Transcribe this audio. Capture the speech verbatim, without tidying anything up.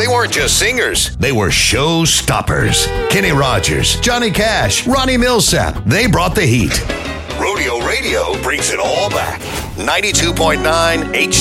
They weren't just singers, they were show stoppers. Kenny Rogers, Johnny Cash, Ronnie Millsap, they brought the heat. Rodeo Radio brings it all back. ninety-two point nine H